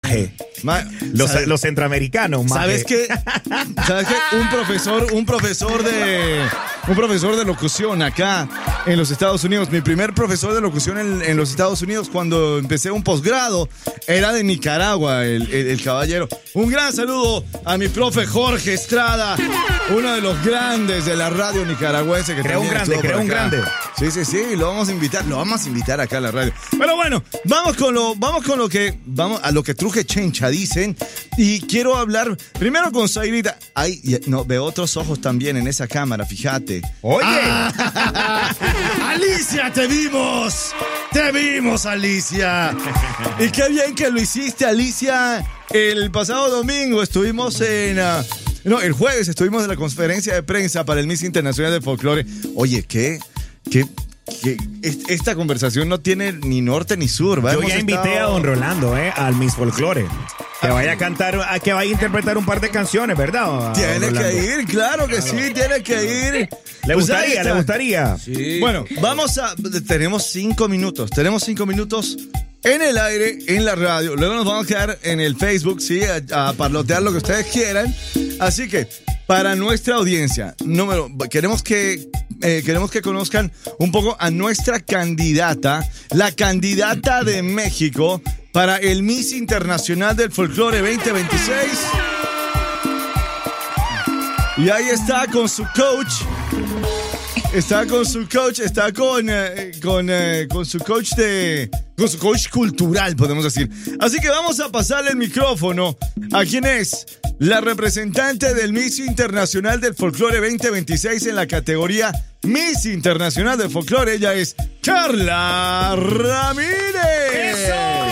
maje. Los centroamericanos, maje. ¿Sabes qué? Un profesor de locución acá en los Estados Unidos. Mi primer profesor de locución en los Estados Unidos cuando empecé un posgrado era de Nicaragua, el caballero. Un gran saludo a mi profe Jorge Estrada, uno de los grandes de la radio nicaragüense que creo un grande. Sí, lo vamos a invitar acá a la radio. Pero bueno, vamos a lo que truje chencha, dicen. Y quiero hablar primero con Zairita. Ay, no, veo otros ojos también en esa cámara, fíjate. Oye. Alicia, te vimos, Alicia. Y qué bien que lo hiciste, Alicia. El pasado domingo estuvimos el jueves estuvimos en la conferencia de prensa para el Miss Internacional de Folclore. Oye, ¿qué? Esta conversación no tiene ni norte ni sur, ¿verdad? Yo ya invité a don Rolando, al Miss Folclore. Que vaya a cantar, que vaya a interpretar un par de canciones, ¿verdad? Tiene que ir, claro que sí, tiene que ir. ¿Le gustaría? Sí. Bueno, tenemos 5 minutos en el aire, en la radio. Luego nos vamos a quedar en el Facebook, sí, a parlotear lo que ustedes quieran. Así que, para nuestra audiencia, queremos que conozcan un poco a nuestra candidata, la candidata de México para el Miss Internacional del Folclore 2026. Y ahí está con su coach. Está con su coach cultural, podemos decir. Así que vamos a pasarle el micrófono a quien es la representante del Miss Internacional del Folclore 2026 en la categoría Miss Internacional del Folclore. Ella es Carla Ramírez. ¡Eso!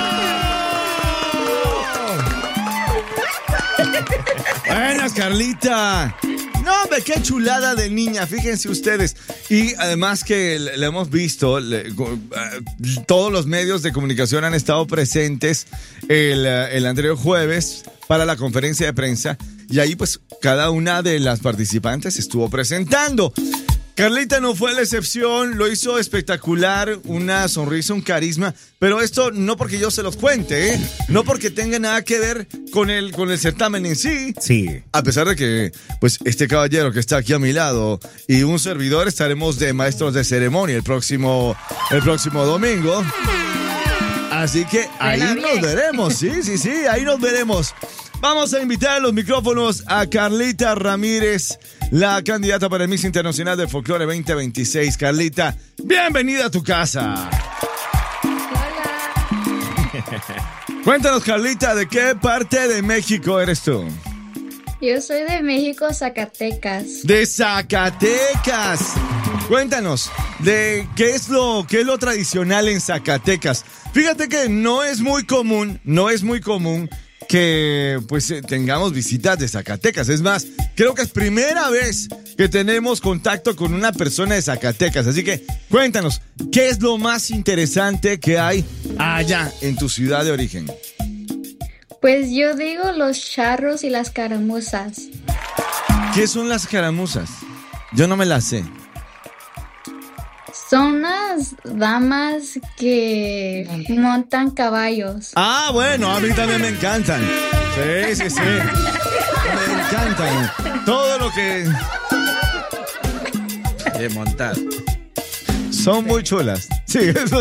Buenas, Carlita. No, hombre, qué chulada de niña, fíjense ustedes. Y además que le hemos visto, todos los medios de comunicación han estado presentes el anterior jueves para la conferencia de prensa. Y ahí pues cada una de las participantes estuvo presentando. Carlita no fue la excepción, lo hizo espectacular, una sonrisa, un carisma, pero esto no porque yo se los cuente, no porque tenga nada que ver con el certamen en sí. Sí. A pesar de que, pues, este caballero que está aquí a mi lado y un servidor estaremos de maestros de ceremonia el próximo domingo. Así que ahí nos veremos, sí, ahí nos veremos. Vamos a invitar a los micrófonos a Carlita Ramírez, la candidata para el Miss Internacional del Folclore 2026. Carlita, bienvenida a tu casa. Hola. Cuéntanos, Carlita, ¿de qué parte de México eres tú? Yo soy de México, Zacatecas. ¡De Zacatecas! Cuéntanos, ¿de qué es lo tradicional en Zacatecas? Fíjate que no es muy común que pues tengamos visitas de Zacatecas. Es más, creo que es primera vez que tenemos contacto con una persona de Zacatecas. Así que cuéntanos, ¿qué es lo más interesante que hay allá en tu ciudad de origen? Pues yo digo los charros y las caramuzas. ¿Qué son las caramuzas? Yo no me las sé. Son unas damas que montan caballos. Ah, bueno, a mí también me encantan. Sí. Me encantan. Todo lo que... De montar. Son muy chulas. Sí.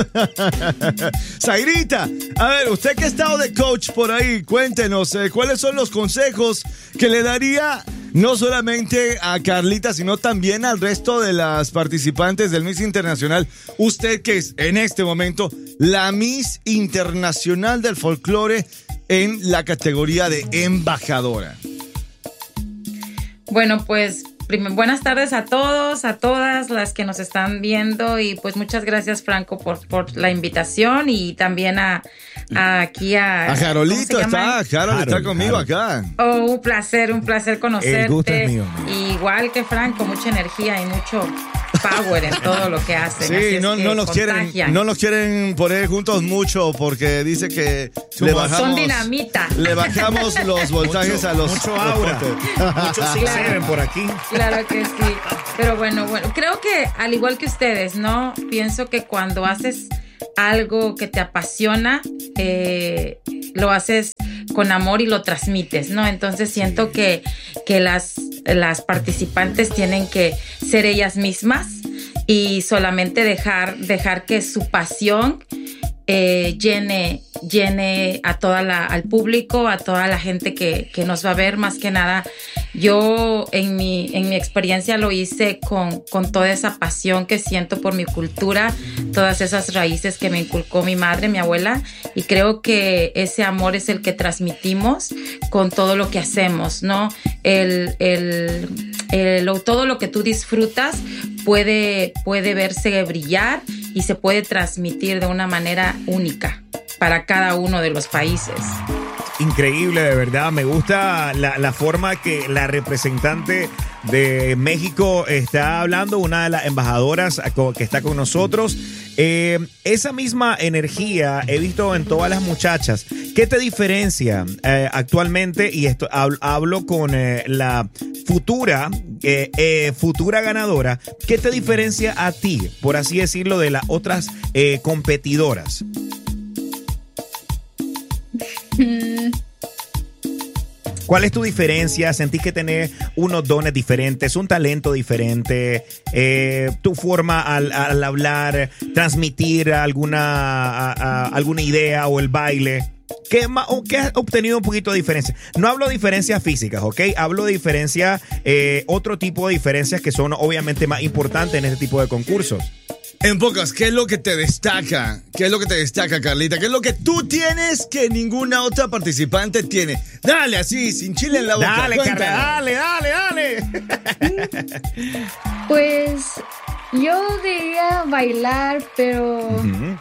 Zairita, a ver, usted que ha estado de coach por ahí, cuéntenos, ¿cuáles son los consejos que le daría no solamente a Carlita, sino también al resto de las participantes del Miss Internacional? Usted que es en este momento la Miss Internacional del Folclore en la categoría de embajadora. Bueno, pues buenas tardes a todos, a todas las que nos están viendo, y pues muchas gracias, Franco, por la invitación, y también a Carolito. Está conmigo acá. Oh, un placer conocerte. El gusto es mío. Igual que Franco, mucha energía y mucho power en todo lo que hacen. Sí, no nos quieren poner juntos mucho porque dice que son dinamita. Le bajamos los voltajes a los... Mucho aura. Muchos sí se ven por aquí. Claro que sí. Pero bueno, creo que al igual que ustedes, Pienso que cuando haces algo que te apasiona, lo haces con amor y lo transmites, ¿no? Entonces siento que las participantes tienen que ser ellas mismas y solamente dejar que su pasión llene a al público, a toda la gente que nos va a ver. Más que nada, yo en mi experiencia lo hice con toda esa pasión que siento por mi cultura, todas esas raíces que me inculcó mi madre, mi abuela, y creo que ese amor es el que transmitimos con todo lo que hacemos, ¿no? Todo lo que tú disfrutas puede verse brillar y se puede transmitir de una manera única para cada uno de los países. Increíble, de verdad. Me gusta la forma que la representante de México está hablando, una de las embajadoras que está con nosotros. Esa misma energía he visto en todas las muchachas. ¿Qué te diferencia actualmente? Y esto hablo con la futura ganadora. ¿Qué te diferencia a ti, por así decirlo, de las otras competidoras? ¿Cuál es tu diferencia? ¿Sentís que tenés unos dones diferentes, un talento diferente, tu forma al hablar, transmitir alguna idea o el baile? ¿Qué has obtenido un poquito de diferencia? No hablo de diferencias físicas, ¿ok? Hablo de diferencias, otro tipo de diferencias que son obviamente más importantes en este tipo de concursos. En pocas, ¿qué es lo que te destaca? ¿Qué es lo que te destaca, Carlita? ¿Qué es lo que tú tienes que ninguna otra participante tiene? Dale, así, sin chile en la boca. Dale, Carla, dale. Pues yo diría bailar, pero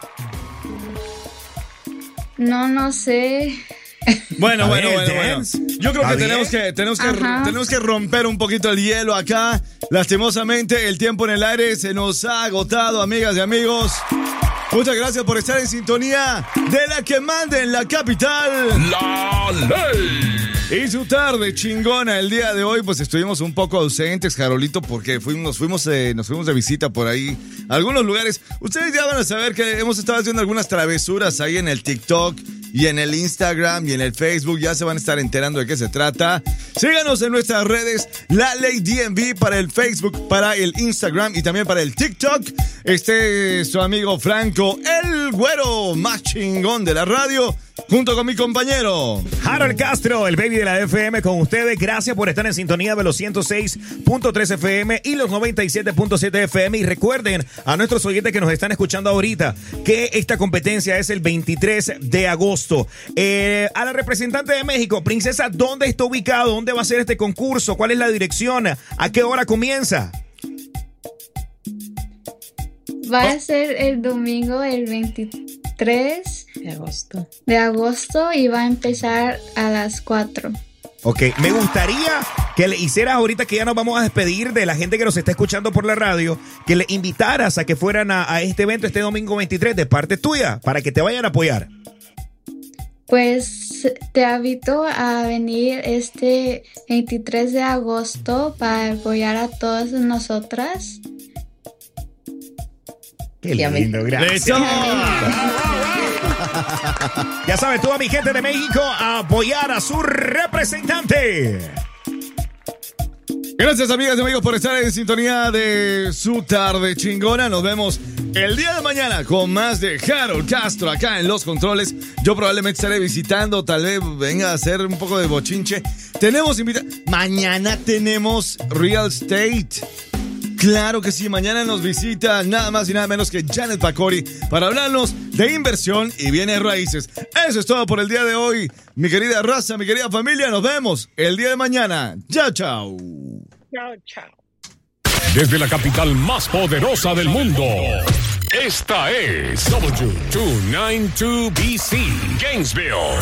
no sé. Bueno. Yo creo que tenemos que romper un poquito el hielo acá. Lastimosamente, el tiempo en el aire se nos ha agotado, amigas y amigos. Muchas gracias por estar en sintonía de la que manda en la capital, La Ley. Y su tarde chingona. El día de hoy, pues estuvimos un poco ausentes, Jarolito, porque nos fuimos de visita por ahí a algunos lugares. Ustedes ya van a saber que hemos estado haciendo algunas travesuras ahí en el TikTok y en el Instagram y en el Facebook. Ya se van a estar enterando de qué se trata. Síganos en nuestras redes, La Ley DMV, para el Facebook, para el Instagram y también para el TikTok. Este es su amigo Franco, el güero más chingón de la radio, junto con mi compañero Harold Castro, el baby de la FM, con ustedes. Gracias por estar en sintonía de los 106.3 FM y los 97.7 FM. Y recuerden a nuestros oyentes que nos están escuchando ahorita que esta competencia es el 23 de agosto. A la representante de México, Princesa, ¿dónde está ubicado? ¿Dónde va a ser este concurso? ¿Cuál es la dirección? ¿A qué hora comienza? Va a ser el domingo, el 23 de agosto y va a empezar a las 4. Ok, me gustaría que le hicieras ahorita que ya nos vamos a despedir de la gente que nos está escuchando por la radio, que le invitaras a que fueran a este evento este domingo 23 de parte tuya, para que te vayan a apoyar. Pues te invito a venir este 23 de agosto para apoyar a todas nosotras. Qué lindo, gracias. Ya sabes, toda mi gente de México a apoyar a su representante. Gracias, amigas y amigos, por estar en sintonía de su tarde chingona. Nos vemos el día de mañana con más de Harold Castro acá en Los Controles. Yo probablemente estaré visitando, tal vez venga a hacer un poco de bochinche. Mañana tenemos Real Estate. Claro que sí, mañana nos visita nada más y nada menos que Janet Pacori para hablarnos de inversión y bienes raíces. Eso es todo por el día de hoy, mi querida raza, mi querida familia. Nos vemos el día de mañana. Chao, chao. Chao. Desde la capital más poderosa del mundo, esta es W292BC, Gainesville,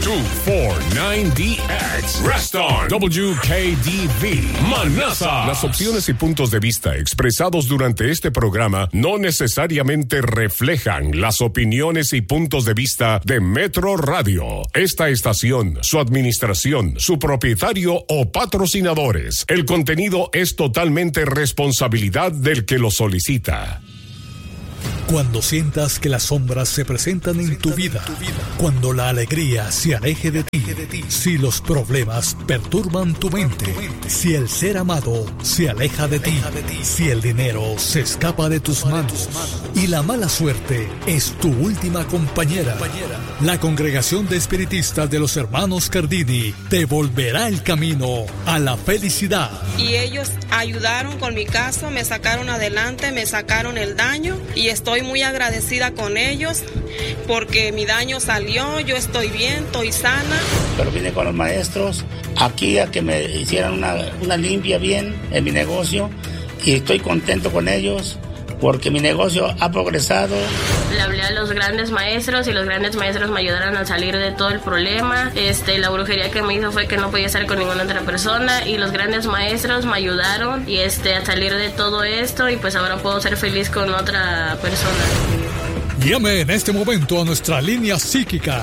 W249DX, Reston, WKDV, Manassa. Las opiniones y puntos de vista expresados durante este programa no necesariamente reflejan las opiniones y puntos de vista de Metro Radio, esta estación, su administración, su propietario o patrocinadores. El contenido es totalmente responsabilidad del que lo solicita. Cuando sientas que las sombras se presentan en tu vida, cuando la alegría se aleje de ti, si los problemas perturban tu mente, si el ser amado se aleja de ti, si el dinero se escapa de tus manos y la mala suerte es tu última compañera, la Congregación de Espiritistas de los Hermanos Cardini te volverá el camino a la felicidad. Y ellos ayudaron con mi caso, me sacaron adelante, me sacaron el daño y estoy muy agradecida con ellos porque mi daño salió, yo estoy bien, estoy sana. Pero vine con los maestros aquí a que me hicieran una limpia bien en mi negocio y estoy contento con ellos porque mi negocio ha progresado. Le hablé a los grandes maestros y los grandes maestros me ayudaron a salir de todo el problema. La brujería que me hizo fue que no podía estar con ninguna otra persona y los grandes maestros me ayudaron y a salir de todo esto y pues ahora puedo ser feliz con otra persona. Llame en este momento a nuestra línea psíquica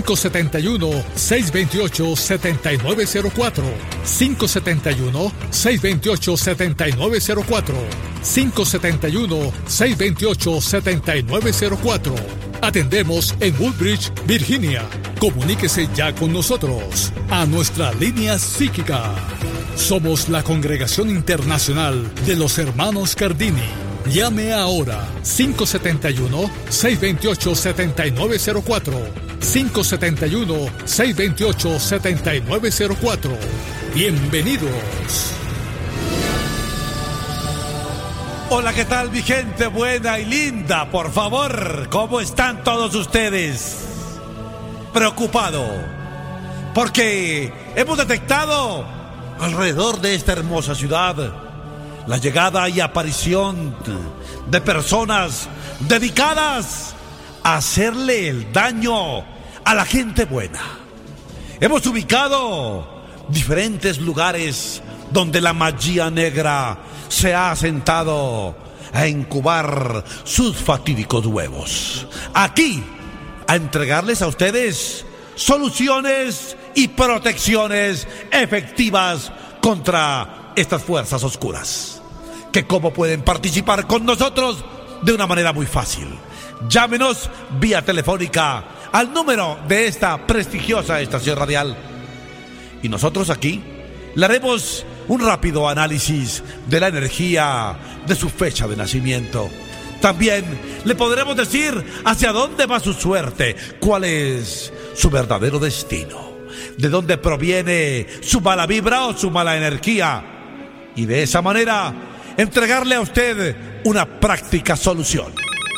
571-628-7904 571-628-7904 571-628-7904. Atendemos en Woodbridge, Virginia. Comuníquese ya con nosotros a nuestra línea psíquica. Somos la Congregación Internacional de los Hermanos Cardini. Llame ahora 571-628-7904 571-628-7904. Bienvenidos. Hola, ¿qué tal mi gente buena y linda? Por favor, ¿cómo están todos ustedes? Preocupado, porque hemos detectado alrededor de esta hermosa ciudad la llegada y aparición de personas dedicadas a hacerle el daño a la gente buena. Hemos ubicado diferentes lugares donde la magia negra se ha sentado a incubar sus fatídicos huevos. Aquí, a entregarles a ustedes soluciones y protecciones efectivas contra estas fuerzas oscuras. Que cómo pueden participar con nosotros de una manera muy fácil. Llámenos vía telefónica al número de esta prestigiosa estación radial. Y nosotros aquí le haremos un rápido análisis de la energía de su fecha de nacimiento. También le podremos decir hacia dónde va su suerte, cuál es su verdadero destino, de dónde proviene su mala vibra o su mala energía. Y de esa manera entregarle a usted una práctica solución.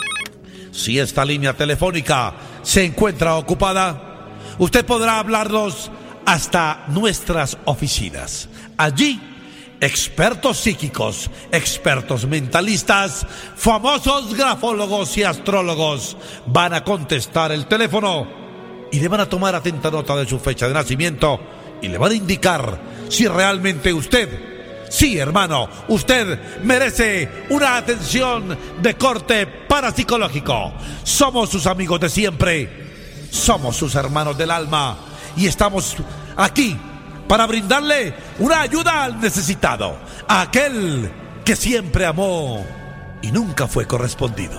Si esta línea telefónica se encuentra ocupada, usted podrá hablarnos hasta nuestras oficinas. Allí, expertos psíquicos, expertos mentalistas, famosos grafólogos y astrólogos van a contestar el teléfono y le van a tomar atenta nota de su fecha de nacimiento y le van a indicar si realmente usted, sí, hermano, usted merece una atención de corte parapsicológico. Somos sus amigos de siempre, somos sus hermanos del alma y estamos aquí para brindarle una ayuda al necesitado, a aquel que siempre amó y nunca fue correspondido,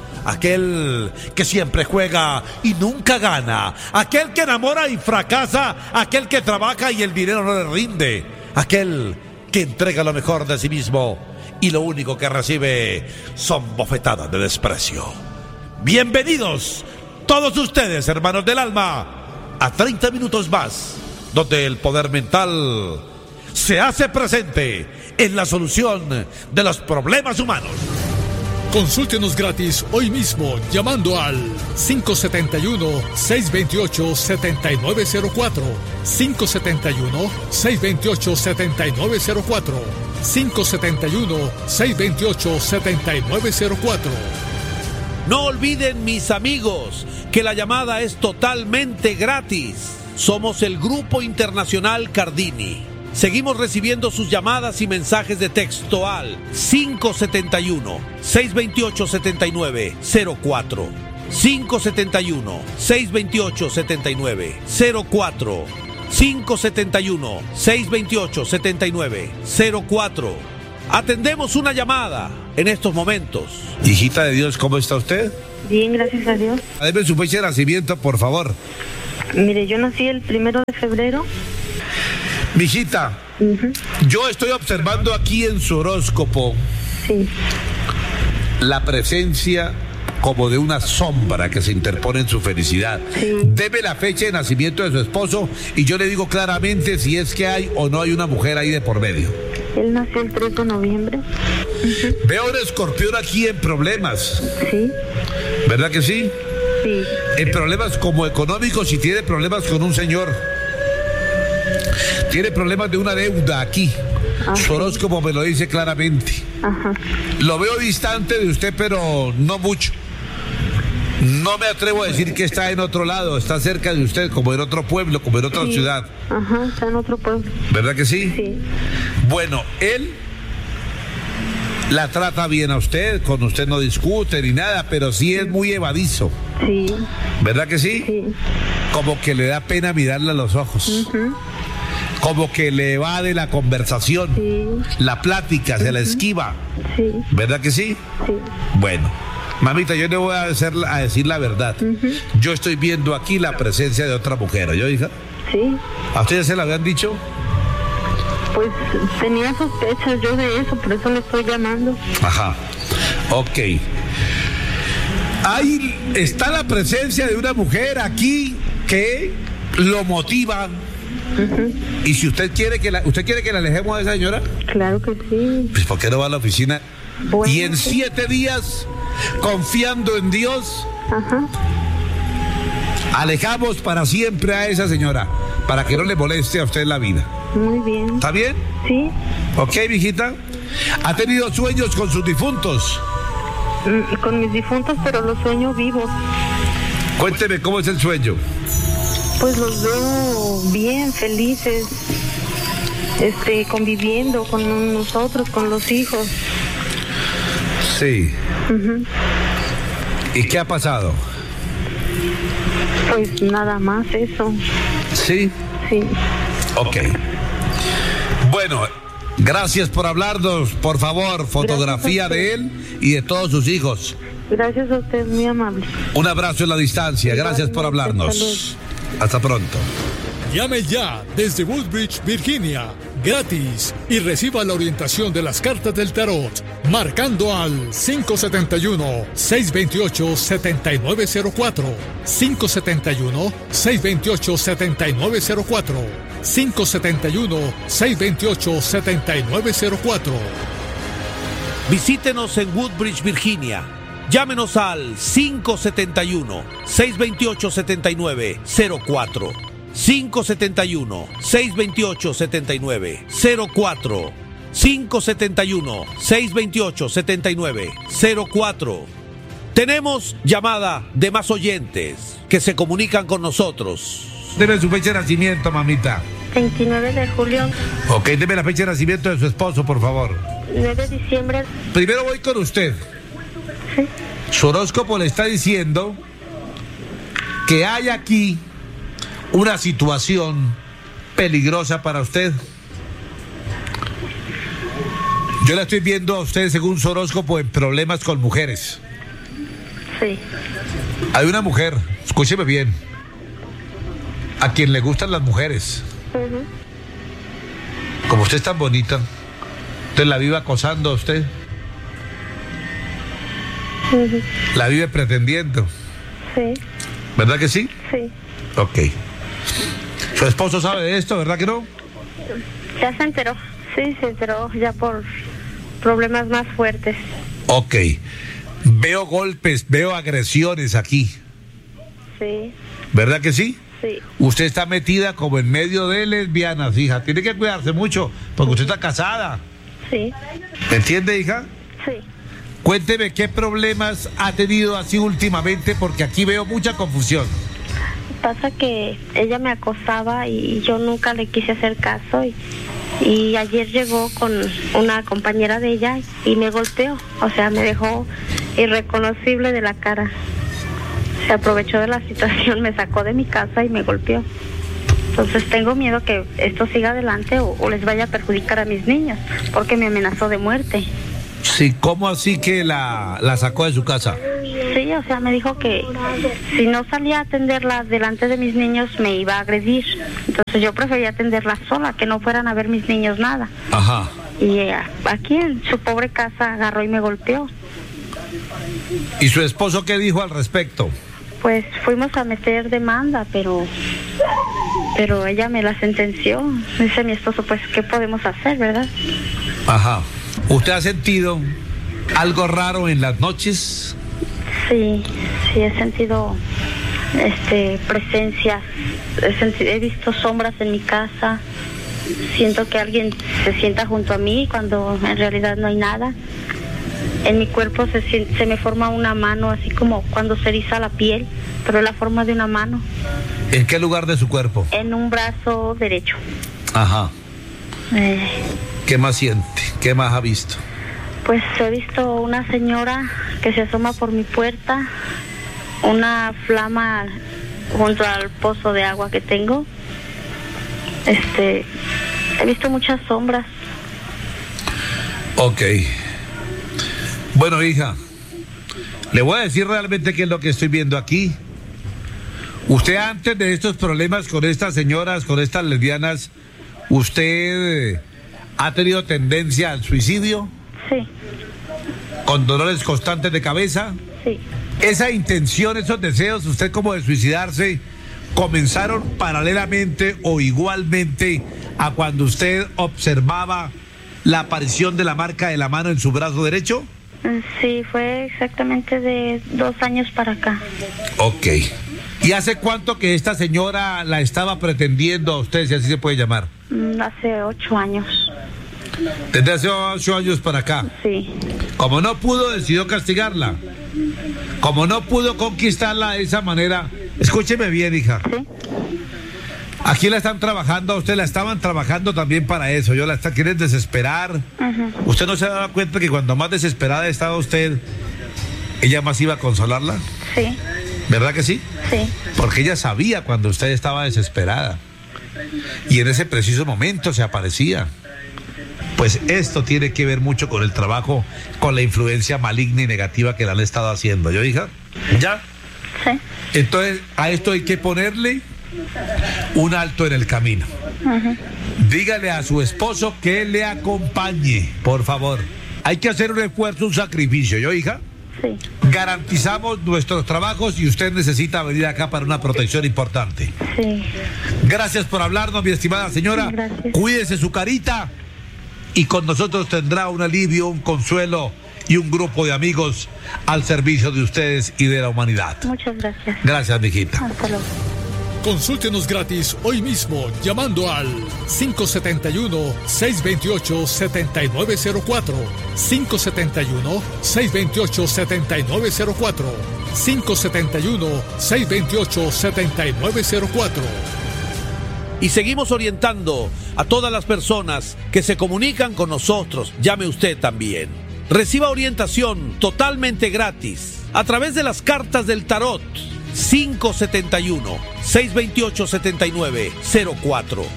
aquel que siempre juega y nunca gana, aquel que enamora y fracasa, aquel que trabaja y el dinero no le rinde, aquel que entrega lo mejor de sí mismo y lo único que recibe son bofetadas de desprecio. Bienvenidos todos ustedes, hermanos del alma, a 30 minutos más, donde el poder mental se hace presente en la solución de los problemas humanos. Consúltenos gratis hoy mismo llamando al 571-628-7904, 571-628-7904, 571-628-7904. No olviden, mis amigos, que la llamada es totalmente gratis. Somos el Grupo Internacional Cardini. Seguimos recibiendo sus llamadas y mensajes de texto al 571-628-7904. 571-628-7904. 571-628-7904. Atendemos una llamada en estos momentos. Hijita de Dios, ¿cómo está usted? Bien, gracias a Dios. Deme su fecha de nacimiento, por favor. Mire, yo nací el 1 de febrero. Mijita, yo estoy observando aquí en su horóscopo la presencia como de una sombra que se interpone en su felicidad. Deme la fecha de nacimiento de su esposo y yo le digo claramente si es que hay o no hay una mujer ahí de por medio. Él nació el 3 de noviembre. Veo un escorpión aquí en problemas. Sí. ¿Verdad que sí? Sí. En problemas como económicos y tiene problemas con un señor. Tiene problemas de una deuda aquí. Su horóscopo me lo dice claramente. Lo veo distante de usted, pero no mucho. No me atrevo a decir que está en otro lado, está cerca de usted, como en otro pueblo, como en otra ciudad. Está en otro pueblo. ¿Verdad que sí? Sí. Bueno, él la trata bien a usted, con usted no discute ni nada, pero sí es muy evadizo. Sí. ¿Verdad que sí? Sí. Como que le da pena mirarle a los ojos. Como que le evade la conversación, la plática, se la esquiva. Sí. ¿Verdad que sí? Sí. Bueno, mamita, yo le voy a decir la verdad. Yo estoy viendo aquí la presencia de otra mujer, ¿yo, hija? Sí. ¿A usted ya se la habían dicho? Pues tenía sospechas yo de eso, por eso le estoy llamando. Ajá, ok. Ahí está la presencia de una mujer aquí que lo motiva. Y si usted quiere que la alejemos de esa señora, claro que sí. Pues ¿por qué no va a la oficina? Bueno, y en 7 días, confiando en Dios, alejamos para siempre a esa señora, para que no le moleste a usted la vida. Muy bien. ¿Está bien? Sí. Ok, mijita. ¿Ha tenido sueños con sus difuntos? Con mis difuntos, pero los sueño vivos. Cuénteme cómo es el sueño. Pues los veo bien, felices, conviviendo con nosotros, con los hijos. Sí. ¿Y qué ha pasado? Pues nada más eso. ¿Sí? Sí. Ok. Bueno, gracias por hablarnos. Por favor, fotografía de él y de todos sus hijos. Gracias a usted, muy amable. Un abrazo en la distancia. Gracias por hablarnos. Hasta pronto. Llame ya desde Woodbridge, Virginia, gratis, y reciba la orientación de las cartas del tarot, marcando al 571-628-7904, 571-628-7904, 571-628-7904. Visítenos en Woodbridge, Virginia. Llámenos al 571-628-7904. 571-628-7904. 571-628-7904. Tenemos llamada de más oyentes que se comunican con nosotros. Deme su fecha de nacimiento, mamita. 29 de julio. Ok, deme la fecha de nacimiento de su esposo, por favor. 9 de diciembre. Primero voy con usted. Sí. Su horóscopo le está diciendo que hay aquí una situación peligrosa para usted. Yo la estoy viendo a usted, según su horóscopo, en problemas con mujeres. Sí. Hay una mujer, escúcheme bien, a quien le gustan las mujeres. Como usted es tan bonita, usted la vive acosando a usted. La vive pretendiendo. Sí. ¿Verdad que sí? Sí. Ok. ¿Su esposo sabe de esto, verdad que no? Ya se enteró. Sí, se enteró ya por problemas más fuertes. Ok. Veo golpes, veo agresiones aquí. Sí. ¿Verdad que sí? Sí. Usted está metida como en medio de lesbianas, hija. Tiene que cuidarse mucho porque usted está casada. Sí. ¿Me entiende, hija? Sí. Cuénteme qué problemas ha tenido así últimamente, porque aquí veo mucha confusión. Pasa que ella me acosaba y yo nunca le quise hacer caso y ayer llegó con una compañera de ella y me golpeó, o sea, me dejó irreconocible de la cara. Se aprovechó de la situación, me sacó de mi casa y me golpeó. Entonces tengo miedo que esto siga adelante o les vaya a perjudicar a mis niños, porque me amenazó de muerte. Sí, ¿cómo así que la sacó de su casa? Sí, o sea, me dijo que si no salía a atenderla delante de mis niños me iba a agredir. Entonces yo prefería atenderla sola, que no fueran a ver mis niños nada. Ajá. Y aquí en su pobre casa agarró y me golpeó. ¿Y su esposo qué dijo al respecto? Pues fuimos a meter demanda, pero ella me la sentenció. Dice mi esposo, pues, ¿qué podemos hacer, verdad? Ajá. ¿Usted ha sentido algo raro en las noches? Sí, he sentido presencias, he visto sombras en mi casa, siento que alguien se sienta junto a mí cuando en realidad no hay nada. En mi cuerpo se me forma una mano, así como cuando se eriza la piel, pero la forma de una mano. ¿En qué lugar de su cuerpo? En un brazo derecho. Ajá. ¿Qué más siente? ¿Qué más ha visto? Pues he visto una señora que se asoma por mi puerta, una flama junto al pozo de agua que tengo. He visto muchas sombras. Ok. Bueno, hija, le voy a decir realmente qué es lo que estoy viendo aquí. Usted antes de estos problemas con estas señoras, con estas lesbianas, ¿usted ha tenido tendencia al suicidio? Sí. ¿Con dolores constantes de cabeza? Sí. Esa intención, esos deseos, usted como de suicidarse, ¿comenzaron paralelamente o igualmente a cuando usted observaba la aparición de la marca de la mano en su brazo derecho? Sí, fue exactamente de 2 años para acá. Ok. ¿Y hace cuánto que esta señora la estaba pretendiendo a usted, si así se puede llamar? Hace 8 años. ¿Desde hace 8 años para acá? Sí. Como no pudo, decidió castigarla. Como no pudo conquistarla de esa manera, escúcheme bien, hija. Sí. Aquí la están trabajando, a usted la estaban trabajando también para eso. Yo la quieren desesperar. Uh-huh. ¿Usted no se daba cuenta que cuando más desesperada estaba usted, ella más iba a consolarla? Sí. ¿Verdad que sí? Sí. Porque ella sabía cuando usted estaba desesperada. Y en ese preciso momento se aparecía. Pues esto tiene que ver mucho con el trabajo, con la influencia maligna y negativa que le han estado haciendo. ¿Yo, hija? ¿Ya? Sí. Entonces, a esto hay que ponerle un alto en el camino. Uh-huh. Dígale a su esposo que le acompañe, por favor. Hay que hacer un esfuerzo, un sacrificio. ¿Yo, hija? Sí. Garantizamos nuestros trabajos y usted necesita venir acá para una protección importante. Sí. Gracias por hablarnos, mi estimada señora. Gracias. Cuídese su carita y con nosotros tendrá un alivio, un consuelo y un grupo de amigos al servicio de ustedes y de la humanidad. Muchas gracias. Gracias, mijita. Hasta luego. Consúltenos gratis hoy mismo llamando al 571-628-7904, 571-628-7904, 571-628-7904. Y seguimos orientando a todas las personas que se comunican con nosotros. Llame usted también. Reciba orientación totalmente gratis a través de las cartas del tarot. 571-628-7904.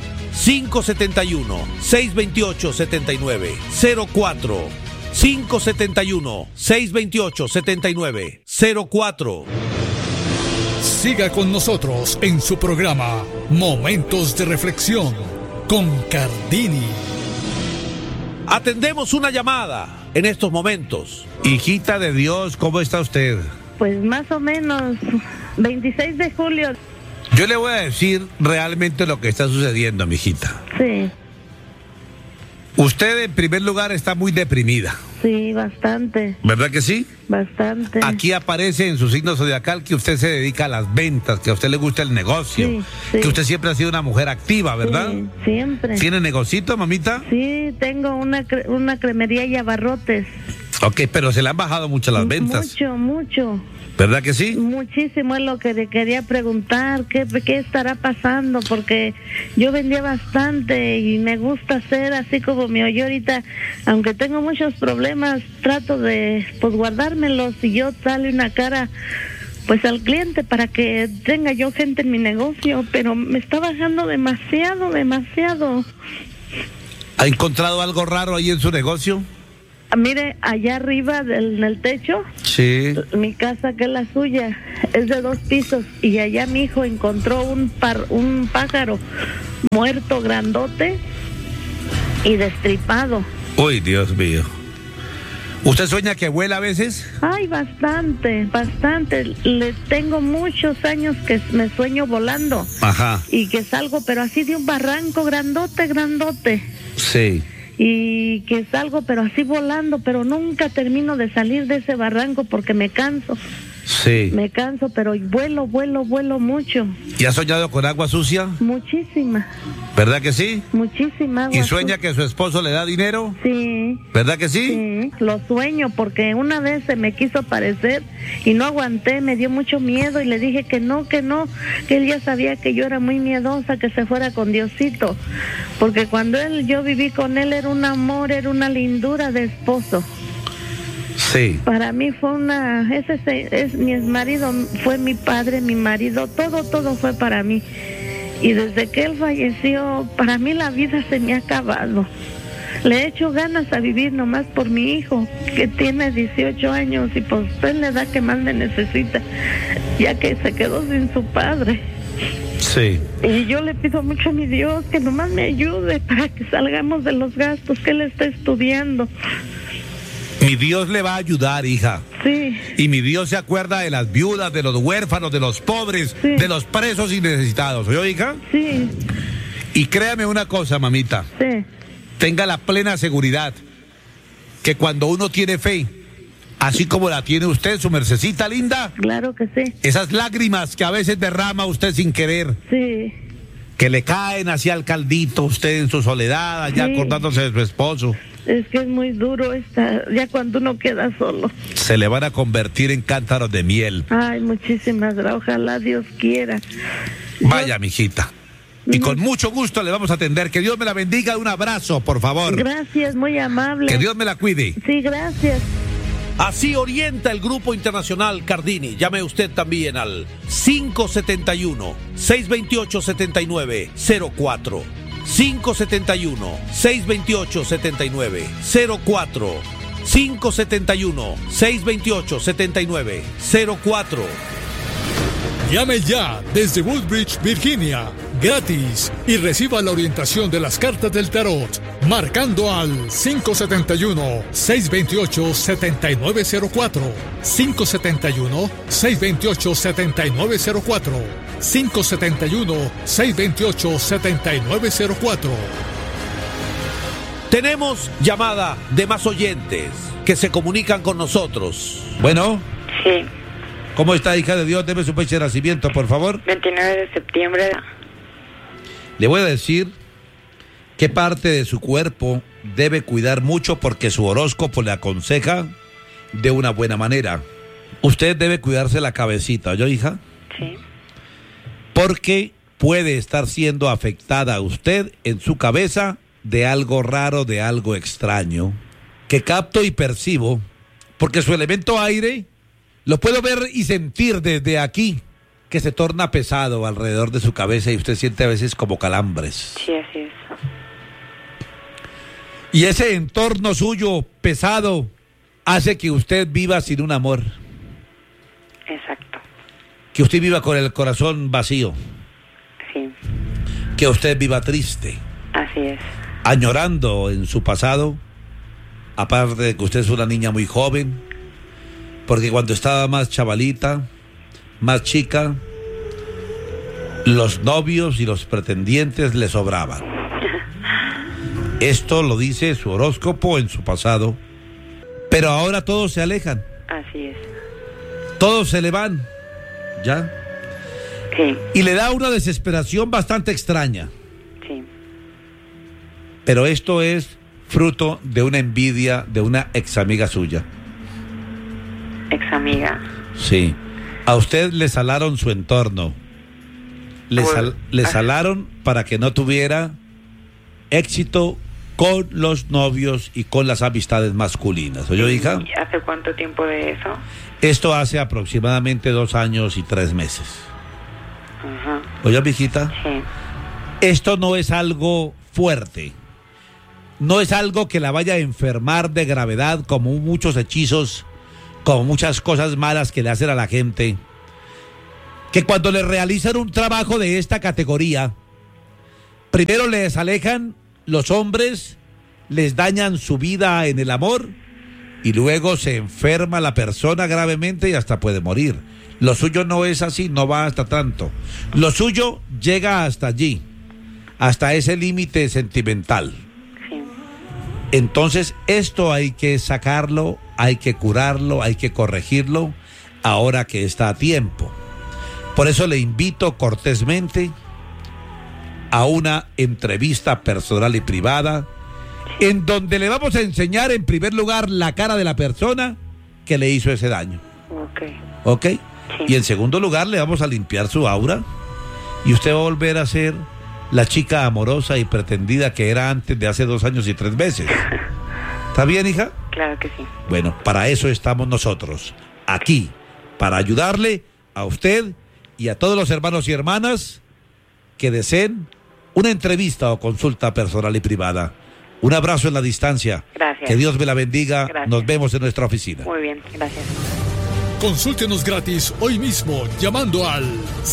571-628-7904. 571-628-7904. Siga con nosotros en su programa Momentos de Reflexión con Cardini. Atendemos una llamada en estos momentos. Hijita de Dios, ¿cómo está usted? Pues más o menos 26 de julio. Yo le voy a decir realmente lo que está sucediendo, mijita. Sí. Usted en primer lugar está muy deprimida. Sí, bastante. ¿Verdad que sí? Bastante. Aquí aparece en su signo zodiacal que usted se dedica a las ventas, que a usted le gusta el negocio, sí, sí. Que usted siempre ha sido una mujer activa, ¿verdad? Sí, siempre. ¿Tiene negocito, mamita? Sí, tengo una cremería y abarrotes. Ok, pero se le han bajado mucho las ventas. Mucho. ¿Verdad que sí? Muchísimo, es lo que le quería preguntar, ¿qué estará pasando? Porque yo vendía bastante y me gusta hacer así como me oyó ahorita, aunque tengo muchos problemas, trato de guardármelos y yo darle una cara pues al cliente para que tenga yo gente en mi negocio, pero me está bajando demasiado. ¿Ha encontrado algo raro ahí en su negocio? Mire, allá arriba en el techo, Sí. mi casa, que es la suya, es de 2 pisos, y allá mi hijo encontró un pájaro muerto, grandote y destripado. Uy, Dios mío. ¿Usted sueña que vuela a veces? Ay, bastante. Le tengo muchos años que me sueño volando. Ajá. Y que salgo, pero así de un barranco grandote. Sí. Y que salgo, pero así volando, pero nunca termino de salir de ese barranco porque me canso. Sí. Me canso, pero vuelo mucho. ¿Y ha soñado con agua sucia? Muchísima. ¿Verdad que sí? Muchísima agua. ¿Y sueña que su esposo le da dinero? Sí. ¿Verdad que sí? Sí, lo sueño porque una vez se me quiso aparecer y no aguanté, me dio mucho miedo y le dije que no, que él ya sabía que yo era muy miedosa, que se fuera con Diosito, porque cuando yo viví con él era un amor, era una lindura de esposo. Sí. Para mí fue mi marido, fue mi padre, mi marido, todo fue para mí. Y desde que él falleció, para mí la vida se me ha acabado. Le he hecho ganas a vivir nomás por mi hijo, que tiene 18 años y pues es la edad que más me necesita, ya que se quedó sin su padre. Sí. Y yo le pido mucho a mi Dios que nomás me ayude para que salgamos de los gastos que él está estudiando. Mi Dios le va a ayudar, hija. Sí. Y mi Dios se acuerda de las viudas, de los huérfanos, de los pobres, sí, de los presos y necesitados. ¿Oyó, hija? Sí. Y créame una cosa, mamita. Sí. Tenga la plena seguridad que cuando uno tiene fe, así como la tiene usted, su mercecita linda. Claro que sí. Esas lágrimas que a veces derrama usted sin querer. Sí. Que le caen hacia el caldito usted en su soledad, allá Sí. acordándose de su esposo. Es que es muy duro ya cuando uno queda solo. Se le van a convertir en cántaros de miel. Ay, muchísimas gracias. Ojalá Dios quiera. Vaya, mijita. Y con mucho gusto le vamos a atender. Que Dios me la bendiga. Un abrazo, por favor. Gracias, muy amable. Que Dios me la cuide. Sí, gracias. Así orienta el Grupo Internacional Cardini. Llame usted también al 571-628-7904. 571-628-7904. 571-628-7904. Llame ya desde Woodbridge, Virginia, gratis, y reciba la orientación de las cartas del tarot, marcando al 571-628-7904, 571-628-7904, 571-628-7904. Tenemos llamada de más oyentes que se comunican con nosotros. Bueno. Sí. ¿Cómo está, hija de Dios? Deme su fecha de nacimiento, por favor. 29 de septiembre. Le voy a decir qué parte de su cuerpo debe cuidar mucho porque su horóscopo le aconseja de una buena manera. Usted debe cuidarse la cabecita, ¿oyó, hija? Sí. Porque puede estar siendo afectada usted en su cabeza de algo raro, de algo extraño, que capto y percibo, porque su elemento aire lo puedo ver y sentir desde aquí, que se torna pesado alrededor de su cabeza y usted siente a veces como calambres. Sí, así es. Y ese entorno suyo pesado hace que usted viva sin un amor. Exacto. Que usted viva con el corazón vacío. Sí. Que usted viva triste. Así es. Añorando en su pasado, aparte de que usted es una niña muy joven, porque cuando estaba más chavalita, más chica, los novios y los pretendientes le sobraban. Esto lo dice su horóscopo en su pasado, pero ahora todos se alejan. Así es. Todos se le van, ¿ya? Sí. Y le da una desesperación bastante extraña. Sí. Pero esto es fruto de una envidia de una ex amiga suya. Ex amiga. Sí. A usted le salaron su entorno. Le salaron para que no tuviera éxito con los novios y con las amistades masculinas. ¿Oyó, hija? ¿Y hace cuánto tiempo de eso? Esto hace aproximadamente 2 años y 3 meses. Ajá. ¿Oyó, mijita? Sí. Esto no es algo fuerte. no es algo que la vaya a enfermar de gravedad, como muchos hechizos, como muchas cosas malas que le hacen a la gente, que cuando le realizan un trabajo de esta categoría, primero les alejan los hombres, les dañan su vida en el amor y luego se enferma la persona gravemente y hasta puede morir. Lo suyo no es así, no va hasta tanto. Lo suyo llega hasta allí, hasta ese límite sentimental. Sí. Entonces esto hay que sacarlo, hay que curarlo, hay que corregirlo ahora que está a tiempo. Por eso le invito cortésmente a una entrevista personal y privada, en donde le vamos a enseñar en primer lugar la cara de la persona que le hizo ese daño. ¿Ok? Sí. Y en segundo lugar le vamos a limpiar su aura y usted va a volver a ser la chica amorosa y pretendida que era antes de hace 2 años y 3 meses. ¿Está bien, hija? Claro que sí. Bueno, para eso estamos nosotros, aquí, para ayudarle a usted y a todos los hermanos y hermanas que deseen una entrevista o consulta personal y privada. Un abrazo en la distancia. Gracias. Que Dios me la bendiga. Gracias. Nos vemos en nuestra oficina. Muy bien, gracias. Consúltenos gratis hoy mismo llamando al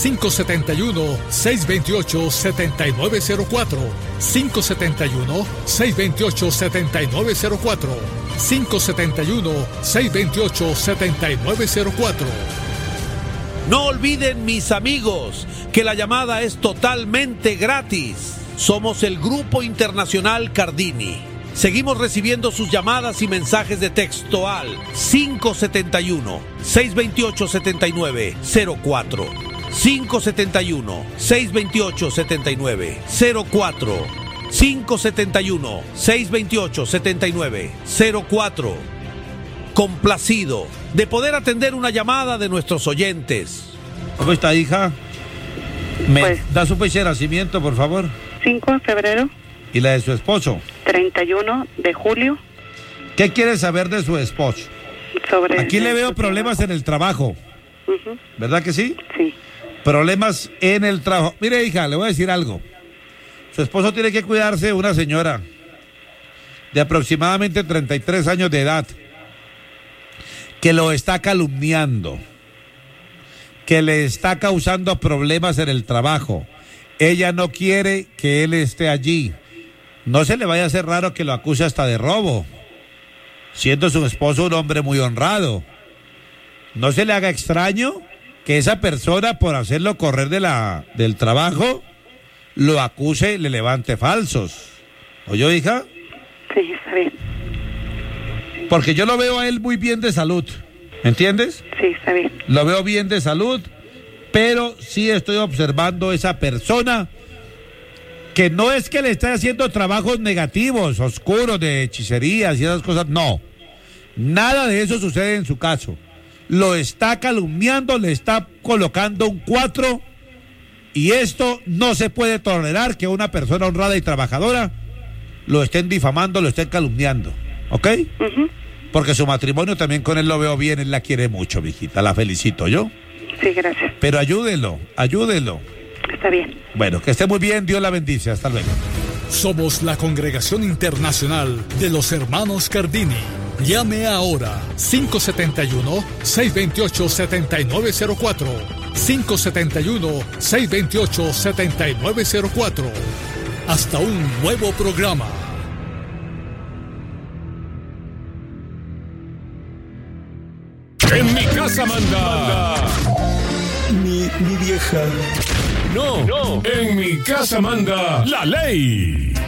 571-628-7904. 571-628-7904. 571-628-7904. No olviden, mis amigos, que la llamada es totalmente gratis. Somos el Grupo Internacional Cardini. Seguimos recibiendo sus llamadas y mensajes de texto al 571-628-7904. 571-628-7904. 571-628-7904. Complacido de poder atender una llamada de nuestros oyentes. ¿Cómo está, hija? ¿Me da su fecha de nacimiento, por favor? 5 de febrero. ¿Y la de su esposo? 31 de julio. ¿Qué quiere saber de su esposo? Aquí le veo problemas en el trabajo. ¿Verdad que sí? Sí. Problemas en el trabajo. Mire, hija, le voy a decir algo. Su esposo tiene que cuidarse de una señora de aproximadamente 33 años de edad, que lo está calumniando, que le está causando problemas en el trabajo. Ella no quiere que él esté allí. No se le vaya a hacer raro que lo acuse hasta de robo, siendo su esposo un hombre muy honrado. No se le haga extraño que esa persona, por hacerlo correr del trabajo, lo acuse, le levante falsos. ¿Oyó, hija? Sí, está bien. Porque yo lo veo a él muy bien de salud, ¿me entiendes? Sí, está bien. Lo veo bien de salud, pero sí estoy observando esa persona que no es que le esté haciendo trabajos negativos, oscuros, de hechicerías y esas cosas, no. Nada de eso sucede en su caso. Lo está calumniando, le está colocando un 4, y esto no se puede tolerar, que una persona honrada y trabajadora lo estén difamando, lo estén calumniando, ¿ok? Porque su matrimonio también con él lo veo bien, él la quiere mucho, mijita, la felicito yo. Sí, gracias. Pero ayúdelo. Está bien. Bueno, que esté muy bien, Dios la bendice, hasta luego. Somos la Congregación Internacional de los Hermanos Cardini. Llame ahora 571-628-7904. 571-628-7904. Hasta un nuevo programa. En mi casa manda. Mi vieja. No, en mi casa manda la ley.